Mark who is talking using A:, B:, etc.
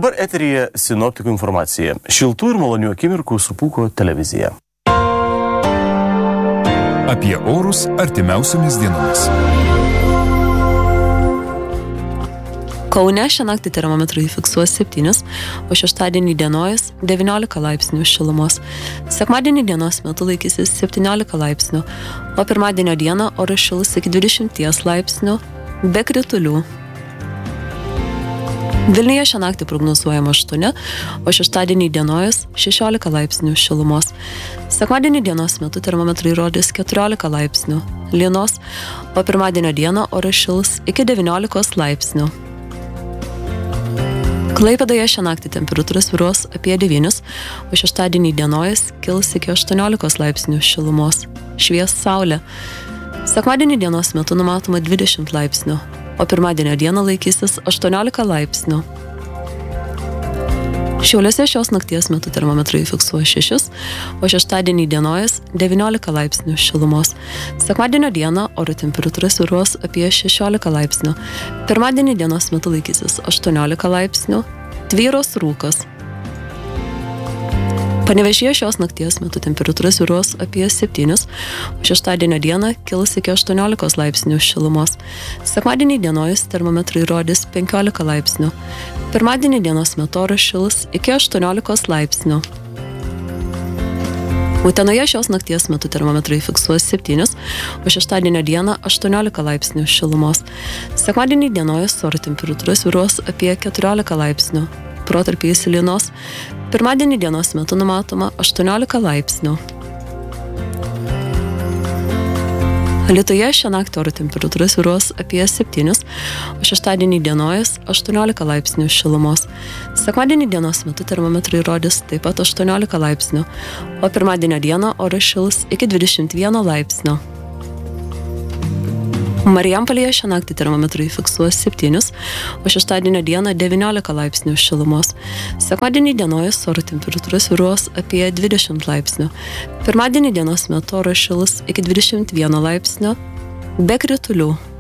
A: Dabar eteryje sinoptikų informacija. Šiltų ir malonių akimirkų su Pūko televizija.
B: Apie orus artimiausiomis dienomis.
C: Kaune šią naktį termometrai fiksuos 7, o šeštadienį dienojas 19 laipsnių šilumos. Sekmadienį dienos metu laikysis 17 laipsnių, o pirmadienio dieną oras šils iki 20 laipsnių be kritulių. Vilniuje šią naktį prognozuojama 8, o šeštadienį dienojas 16 laipsnių šilumos. Sekmadienį dienos metu termometrai rodys 14 laipsnių lynos, o pirmadienio dieną oras šils iki 19 laipsnių. Klaipėdoje šią naktį temperatūra svyruos apie 9, o šeštadienį dienojas kils iki 18 laipsnių šilumos. Švies saulė. Sekmadienį dienos metu numatoma 20 laipsnių, o pirmadienio dieną laikysis 18 laipsnių. Šiauliuose šios nakties metu termometrai fiksuoja 6, o šeštadienį dienojas 19 laipsnių šilumos. Sekmadienio dieną oro temperatūra svyruos apie 16 laipsnių. Pirmadienį dienos metu laikysis 18 laipsnių, tvyros rūkas. Panevėžyje šios nakties metu temperatūra svyruos apie 7, o šeštadienio dieną kils iki 18 laipsnių šilumos. Sekmadienį dienojas termometrai rodys 15 laipsnių. Pirmadienį dienos metu oras šils iki 18 laipsnių. Utenoje šios nakties metu termometrai fiksuos 7, o šeštadienio dieną 18 laipsnių šilumos. Sekmadienį dienojas oro temperatūra svyruos apie 14 laipsnių. Protarpiais lynos. Pirmadienį dienos metu numatoma 18 laipsnių. Alytuje šią naktį oro temperatūra svyruos apie 7, o šeštadienį dienojas 18 laipsnių šilumos. Sekmadienį dienos metu termometrai rodys taip pat 18 laipsnių, o pirmadienio dieną oras šils iki 21 laipsnio. Marijampolėje šią naktį termometrai fiksuos 7, o šeštadienio dieną 19 laipsnių šilumos. Sekmadienį dienojas oro temperatūra svyruos apie 20 laipsnių. Pirmadienį dienos metu oras šils iki 21 laipsnio be kritulių.